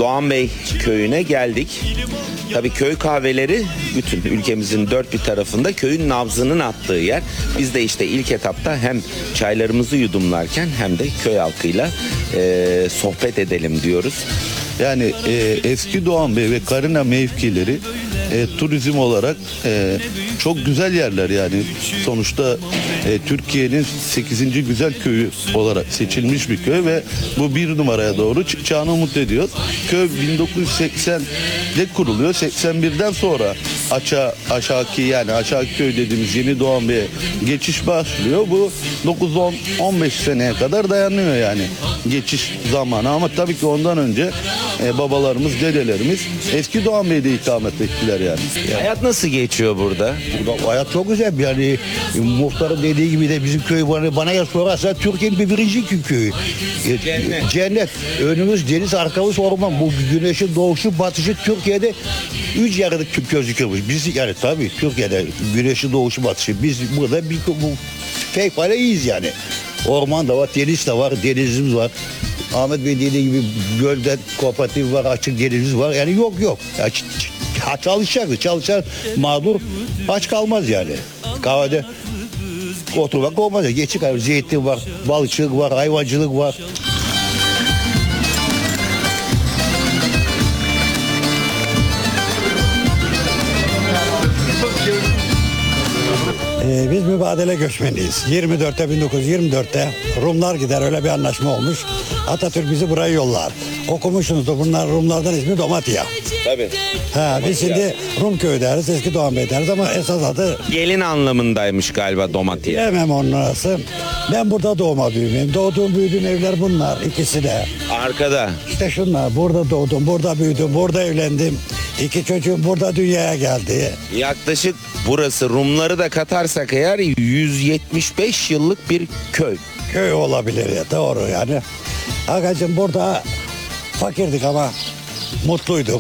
Doğan Bey köyüne geldik. Tabii köy kahveleri bütün ülkemizin dört bir tarafında köyün nabzının attığı yer. Biz de işte ilk etapta hem çaylarımızı yudumlarken hem de köy halkıyla sohbet edelim diyoruz. Yani eski Doğan Bey ve Karina mevkileri turizm olarak çok güzel yerler yani. Sonuçta Türkiye'nin 8. güzel köyü olarak seçilmiş bir köy ve bu bir numaraya doğru çıkacağını umut ediyoruz. Köy 1980'de kuruluyor. 81'den sonra aşağıki yani aşağı köy dediğimiz Yeni Doğan Bey'e geçiş başlıyor. Bu 9-10-15 seneye kadar dayanıyor yani geçiş zamanı, ama tabii ki ondan önce babalarımız, dedelerimiz eski Doğan Bey'de ikamet ettiler yani. Hayat nasıl geçiyor burada? Burada hayat çok güzel yani, muhtarın dediği gibi de bizim köy bana ya sorarsa Türkiye'nin birinci köyü. Cennet. Cennet. Önümüz deniz, arkamız orman. Bu güneşin doğuşu batışı Türkiye'de 3 yerde gözüküyormuş. Biz yani tabii Türkiye'de güneşin doğuşu batışı. Biz burada bu fevkalade iyiyiz yani. Orman da var, deniz de var, denizimiz var. Ahmet Bey dediği gibi gölden kooperatif var, açık denizimiz var. Yani yok. Ya, çalışar mağdur aç kalmaz yani. Kahvede oturmak olmaz ya. Geçik zeytin var, balıkçılık var, hayvancılık var. Biz mübadele göçmeniyiz. 1924'te Rumlar gider, öyle bir anlaşma olmuş. Atatürk bizi buraya yollar. Okumuşsunuzdur, bunlar Rumlardan ismi Domatya. Tabii. Biz şimdi Rum köyü deriz, eski Doğan Bey deriz ama esas adı Gelin anlamındaymış galiba Domatya. bilemem onun arası. Ben burada doğma büyümeyim. Doğduğum büyüdüğüm evler bunlar, ikisi de. Arkada. İşte şunlar, burada doğdum, burada büyüdüm, burada evlendim. 2 çocuğum burada dünyaya geldi. Yaklaşık burası Rumları da katarsak eğer 175 yıllık bir köy. Köy olabilir ya, doğru yani. Agacığım burada fakirdik ama mutluyduk.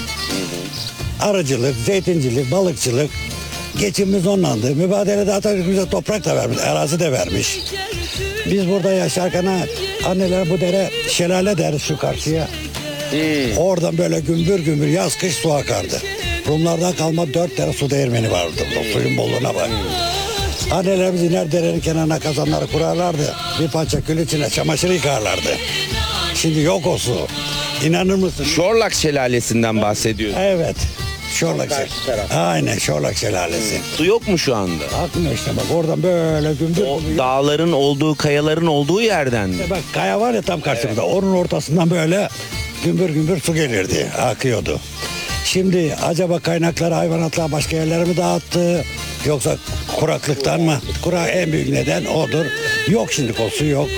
Arıcılık, zeytincilik, balıkçılık, geçimimiz onlandı. Mübadelede Atatürk bize toprak da vermiş, arazi de vermiş. Biz burada yaşarken anneler bu dere şelale deriz şu karşıya. Oradan böyle gümbür gümbür yaz kış su akardı. Rumlardan kalma 4 tane su değirmeni vardı. O suyun bolluğuna bak. Annelerimiz iner derenin kenarına kazanları kurarlardı. Bir parça kül içine çamaşır yıkarlardı. Şimdi yok o su. İnanır mısın? Şorlak Şelalesi'nden bahsediyoruz. Evet. Şorlak Şelalesi. Aynen Şorlak Şelalesi. Su yok mu şu anda? Akmıyor işte bak, oradan böyle gümbür O gümbür. dağların olduğu, kayaların olduğu yerden mi? Bak kaya var ya tam karşımızda. Onun ortasından böyle gümbür gümbür su gelirdi. Akıyordu. Şimdi acaba kaynakları hayvanatlar başka yerlere mi dağıttı? Yoksa kuraklıktan mı? Kurak en büyük neden odur. Yok şimdi o su yok.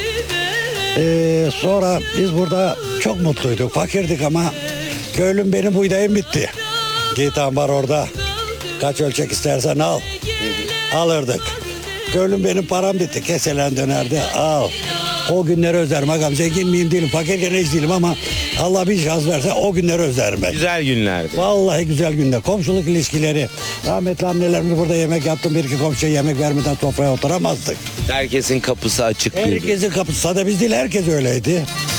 Sonra biz burada çok mutluyduk. Fakirdik ama köylüm benim buğdayım bitti. Git ambar orada. Kaç ölçek istersen al. Alırdık. Köylüm benim param bitti. Keselen dönerdi. Al. O günleri özlerim. Agam zengin miyim değilim. Fakir gene hiç değilim ama Allah bir şans verse o günleri özlerim ben. Güzel günlerdi. Vallahi güzel günler. Komşuluk ilişkileri. Rahmetli annelerimiz burada yemek yaptım. Bir iki komşuya yemek vermeden sofraya oturamazdık. Herkesin kapısı açık. Herkesin kapısı. Sadece biz değil, herkes öyleydi.